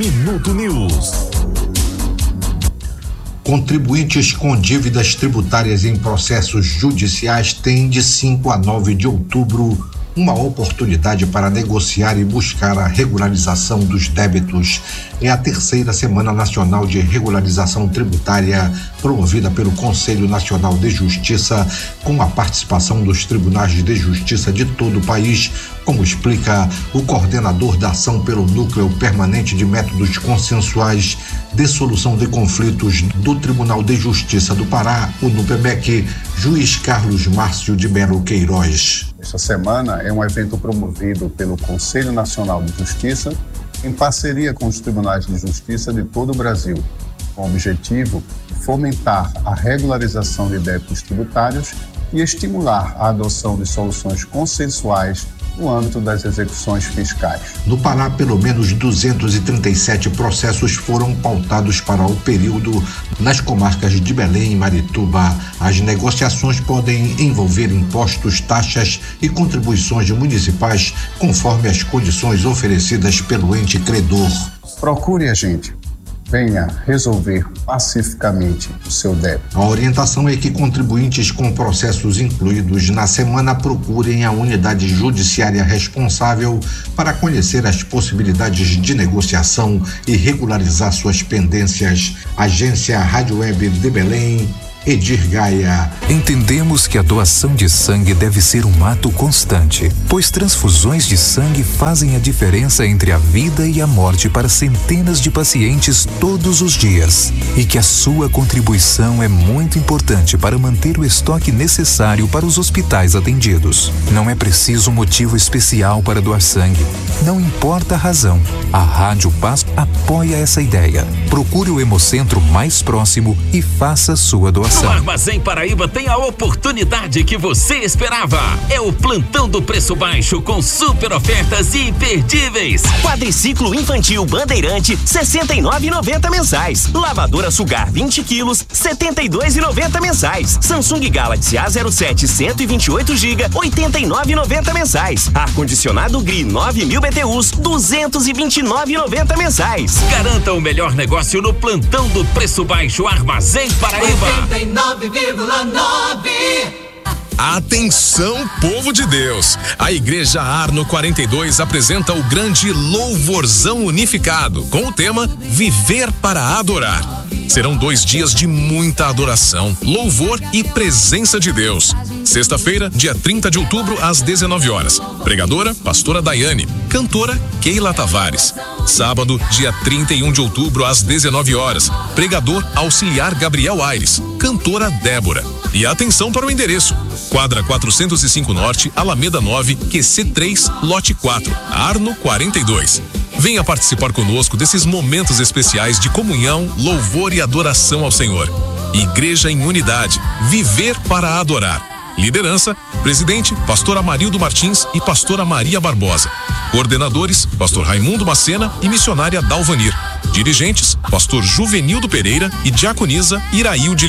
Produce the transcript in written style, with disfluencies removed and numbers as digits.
Minuto News. Contribuintes com dívidas tributárias em processos judiciais têm de 5 a 9 de outubro uma oportunidade para negociar e buscar a regularização dos débitos. É a terceira Semana Nacional de Regularização Tributária, promovida pelo Conselho Nacional de Justiça, com a participação dos tribunais de justiça de todo o país, como explica o coordenador da ação pelo Núcleo Permanente de Métodos Consensuais de Solução de Conflitos do Tribunal de Justiça do Pará, o NUPEMEC, juiz Carlos Márcio de Melo Queiroz. Esta semana é um evento promovido pelo Conselho Nacional de Justiça em parceria com os tribunais de justiça de todo o Brasil, com o objetivo de fomentar a regularização de débitos tributários e estimular a adoção de soluções consensuais no âmbito das execuções fiscais. No Pará, pelo menos 237 processos foram pautados para o período nas comarcas de Belém e Marituba. As negociações podem envolver impostos, taxas e contribuições municipais, conforme as condições oferecidas pelo ente credor. Procure a gente. Venha resolver pacificamente o seu débito. A orientação é que contribuintes com processos incluídos na semana procurem a unidade judiciária responsável para conhecer as possibilidades de negociação e regularizar suas pendências. Agência Rádio Web de Belém, Edir Gaia. Entendemos que a doação de sangue deve ser um ato constante, pois transfusões de sangue fazem a diferença entre a vida e a morte para centenas de pacientes todos os dias, e que a sua contribuição é muito importante para manter o estoque necessário para os hospitais atendidos. Não é preciso motivo especial para doar sangue. Não importa a razão. A Rádio Paz apoia essa ideia. Procure o Hemocentro mais próximo e faça sua doação. No Armazém Paraíba tem a oportunidade que você esperava. É o plantão do preço baixo com super ofertas imperdíveis. Quadriciclo infantil Bandeirante, R$ 69,90 mensais. Lavadora Sugar 20 quilos, R$ 72,90 mensais. Samsung Galaxy A07 128 GB, R$ 89,90 mensais. Ar-condicionado Gri 9.000 BTUs, R$ 229,90 mensais. Garanta o melhor negócio no plantão do preço baixo Armazém Paraíba. 89,9. Atenção, povo de Deus! A Igreja Arno 42 apresenta o grande Louvorzão Unificado, com o tema Viver para Adorar. Serão 2 dias de muita adoração, louvor e presença de Deus. Sexta-feira, dia 30 de outubro, às 19 horas. Pregadora, pastora Daiane. Cantora, Keila Tavares. Sábado, dia 31 de outubro, às 19 horas. Pregador, auxiliar Gabriel Aires. Cantora Débora. E atenção para o endereço: Quadra 405 Norte, Alameda 9, QC 3, Lote 4, Arno 42. Venha participar conosco desses momentos especiais de comunhão, louvor e adoração ao Senhor. Igreja em unidade, viver para adorar. Liderança, presidente, pastor Amarildo Martins e pastora Maria Barbosa. Coordenadores, pastor Raimundo Macena e missionária Dalvanir. Dirigentes, pastor Juvenildo Pereira e diaconisa Irailde